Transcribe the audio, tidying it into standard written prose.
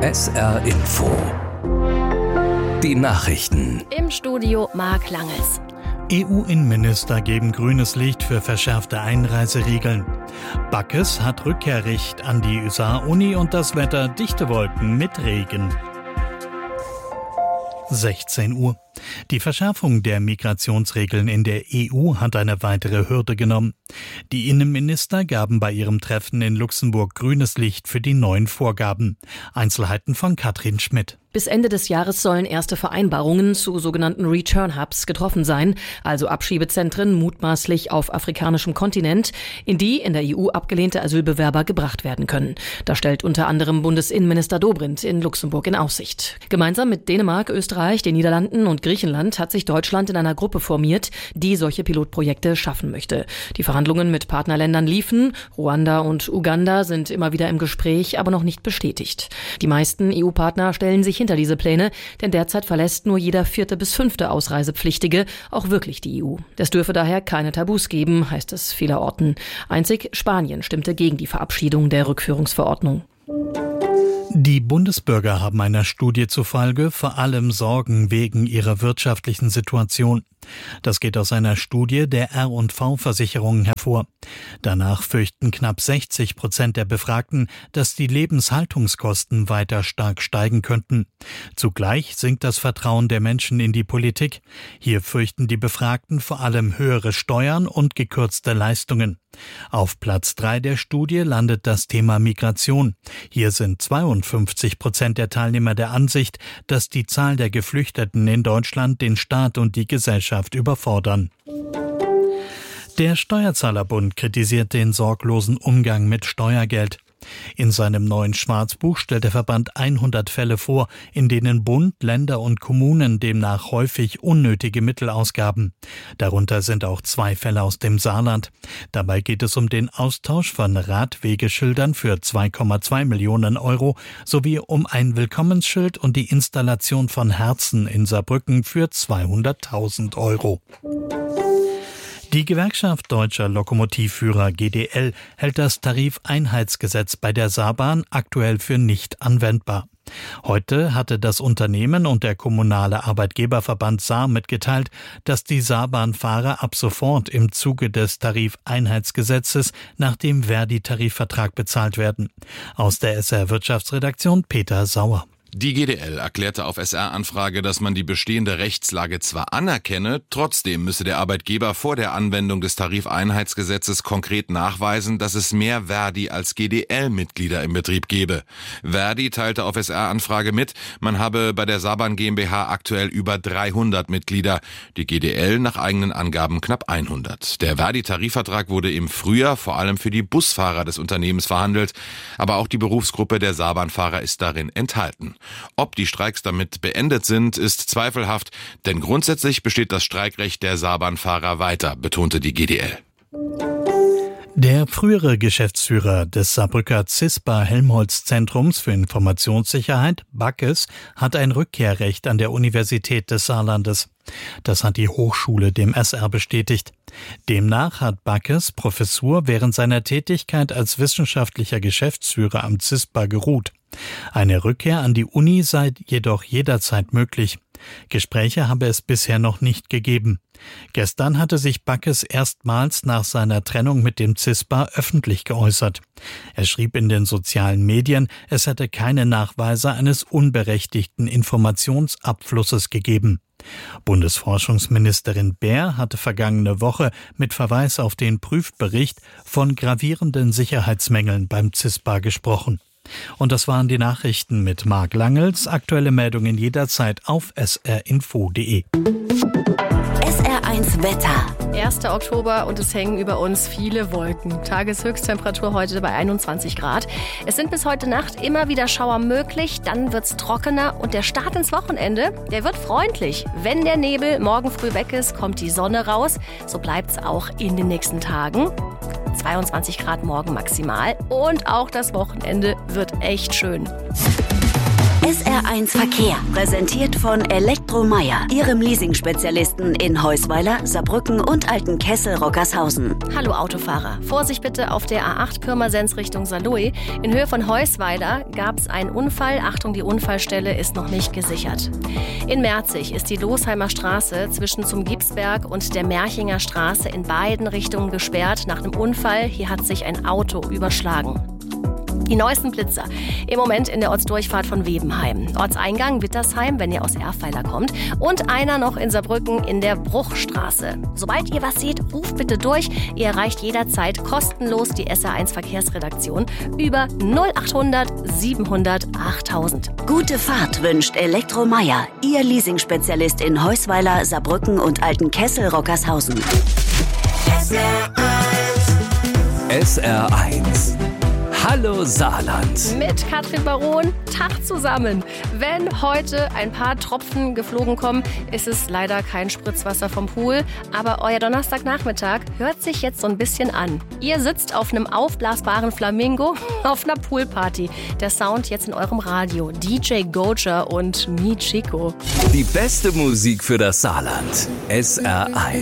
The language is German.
SR Info. Die Nachrichten. Im Studio Marc Langels. EU-Innenminister geben grünes Licht für verschärfte Einreiseregeln. Backes hat Rückkehrrecht an die Saar-Uni und das Wetter dichte Wolken mit Regen. 16 Uhr. Die Verschärfung der Migrationsregeln in der EU hat eine weitere Hürde genommen. Die Innenminister gaben bei ihrem Treffen in Luxemburg grünes Licht für die neuen Vorgaben. Einzelheiten von Katrin Schmidt. Bis Ende des Jahres sollen erste Vereinbarungen zu sogenannten Return-Hubs getroffen sein, also Abschiebezentren mutmaßlich auf afrikanischem Kontinent, in die in der EU abgelehnte Asylbewerber gebracht werden können. Das stellt unter anderem Bundesinnenminister Dobrindt in Luxemburg in Aussicht. Gemeinsam mit Dänemark, Österreich, den Niederlanden und Griechenland hat sich Deutschland in einer Gruppe formiert, die solche Pilotprojekte schaffen möchte. Die Verhandlungen mit Partnerländern liefen. Ruanda und Uganda sind immer wieder im Gespräch, aber noch nicht bestätigt. Die meisten EU-Partner stellen sich hinter diese Pläne, denn derzeit verlässt nur jeder 4. bis 5. Ausreisepflichtige auch wirklich die EU. Es dürfe daher keine Tabus geben, heißt es vielerorten. Einzig Spanien stimmte gegen die Verabschiedung der Rückführungsverordnung. Die Bundesbürger haben einer Studie zufolge vor allem Sorgen wegen ihrer wirtschaftlichen Situation. Das geht aus einer Studie der R&V-Versicherungen hervor. Danach fürchten knapp 60% der Befragten, dass die Lebenshaltungskosten weiter stark steigen könnten. Zugleich sinkt das Vertrauen der Menschen in die Politik. Hier fürchten die Befragten vor allem höhere Steuern und gekürzte Leistungen. Auf Platz 3 der Studie landet das Thema Migration. Hier sind 52% der Teilnehmer der Ansicht, dass die Zahl der Geflüchteten in Deutschland den Staat und die Gesellschaft überfordern. Der Steuerzahlerbund kritisiert den sorglosen Umgang mit Steuergeld. In seinem neuen Schwarzbuch stellt der Verband 100 Fälle vor, in denen Bund, Länder und Kommunen demnach häufig unnötige Mittel ausgaben. Darunter sind auch 2 Fälle aus dem Saarland. Dabei geht es um den Austausch von Radwegeschildern für 2,2 Millionen Euro sowie um ein Willkommensschild und die Installation von Herzen in Saarbrücken für 200.000 Euro. Die Gewerkschaft Deutscher Lokomotivführer GDL hält das Tarifeinheitsgesetz bei der Saarbahn aktuell für nicht anwendbar. Heute hatte das Unternehmen und der kommunale Arbeitgeberverband Saar mitgeteilt, dass die Saarbahnfahrer ab sofort im Zuge des Tarifeinheitsgesetzes nach dem Verdi-Tarifvertrag bezahlt werden. Aus der SR Wirtschaftsredaktion Peter Sauer. Die GDL erklärte auf SR-Anfrage, dass man die bestehende Rechtslage zwar anerkenne, trotzdem müsse der Arbeitgeber vor der Anwendung des Tarifeinheitsgesetzes konkret nachweisen, dass es mehr Verdi als GDL-Mitglieder im Betrieb gebe. Verdi teilte auf SR-Anfrage mit, man habe bei der Saarbahn GmbH aktuell über 300 Mitglieder, die GDL nach eigenen Angaben knapp 100. Der Verdi-Tarifvertrag wurde im Frühjahr vor allem für die Busfahrer des Unternehmens verhandelt, aber auch die Berufsgruppe der Saarbahnfahrer ist darin enthalten. Ob die Streiks damit beendet sind, ist zweifelhaft, denn grundsätzlich besteht das Streikrecht der Saarbahnfahrer weiter, betonte die GDL. Der frühere Geschäftsführer des Saarbrücker CISPA-Helmholtz-Zentrums für Informationssicherheit, Backes, hat ein Rückkehrrecht an der Universität des Saarlandes. Das hat die Hochschule dem SR bestätigt. Demnach hat Backes Professur während seiner Tätigkeit als wissenschaftlicher Geschäftsführer am CISPA geruht. Eine Rückkehr an die Uni sei jedoch jederzeit möglich. Gespräche habe es bisher noch nicht gegeben. Gestern hatte sich Backes erstmals nach seiner Trennung mit dem CISPA öffentlich geäußert. Er schrieb in den sozialen Medien, es hätte keine Nachweise eines unberechtigten Informationsabflusses gegeben. Bundesforschungsministerin Baer hatte vergangene Woche mit Verweis auf den Prüfbericht von gravierenden Sicherheitsmängeln beim CISPA gesprochen. Und das waren die Nachrichten mit Marc Langels. Aktuelle Meldungen jederzeit auf srinfo.de. SR1 Wetter. 1. Oktober und es hängen über uns viele Wolken. Tageshöchsttemperatur heute bei 21 Grad. Es sind bis heute Nacht immer wieder Schauer möglich, dann wird's trockener und der Start ins Wochenende, der wird freundlich. Wenn der Nebel morgen früh weg ist, kommt die Sonne raus. So bleibt's auch in den nächsten Tagen. 22 Grad morgen maximal und auch das Wochenende wird echt schön. SR1 Verkehr, präsentiert von Elektromeier, Ihrem Leasing-Spezialisten in Heusweiler, Saarbrücken und Altenkessel-Rockershausen. Hallo Autofahrer, Vorsicht bitte auf der A8 Pirmasens Richtung Saarlouis. In Höhe von Heusweiler gab es einen Unfall. Achtung, die Unfallstelle ist noch nicht gesichert. In Merzig ist die Losheimer Straße zwischen zum Gipsberg und der Merchinger Straße in beiden Richtungen gesperrt nach einem Unfall. Hier hat sich ein Auto überschlagen. Die neuesten Blitzer im Moment in der Ortsdurchfahrt von Webenheim. Ortseingang Wittersheim, wenn ihr aus Erfweiler kommt. Und einer noch in Saarbrücken in der Bruchstraße. Sobald ihr was seht, ruft bitte durch. Ihr erreicht jederzeit kostenlos die SR1 Verkehrsredaktion über 0800 700 8000. Gute Fahrt wünscht Elektromeier, Ihr Leasing-Spezialist in Heusweiler, Saarbrücken und Altenkessel-Rockershausen. SR1. Hallo Saarland. Mit Katrin Baron, Tag zusammen. Wenn heute ein paar Tropfen geflogen kommen, ist es leider kein Spritzwasser vom Pool. Aber euer Donnerstagnachmittag hört sich jetzt so ein bisschen an. Ihr sitzt auf einem aufblasbaren Flamingo auf einer Poolparty. Der Sound jetzt in eurem Radio. DJ Goja und Mi Chico. Die beste Musik für das Saarland. SR1.